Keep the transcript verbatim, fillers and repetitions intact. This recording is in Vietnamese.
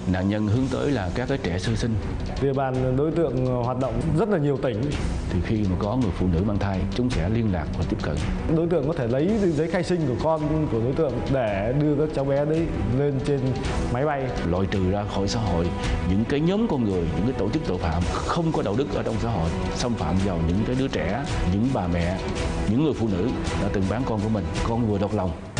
Nạn nhân hướng tới là các cái trẻ sơ sinh. Địa bàn đối tượng hoạt động rất là nhiều tỉnh. Thì khi mà có người phụ nữ mang thai, chúng sẽ liên lạc và tiếp cận. Đối tượng có thể lấy giấy khai sinh của con của đối tượng để đưa các cháu bé đấy lên trên máy bay. Loại trừ ra khỏi xã hội những cái nhóm con người, những cái tổ chức tội phạm không có đạo đức ở trong xã hội, xâm phạm vào những cái đứa trẻ, những bà mẹ, những người phụ nữ đã từng bán con của mình, con vừa độc lòng.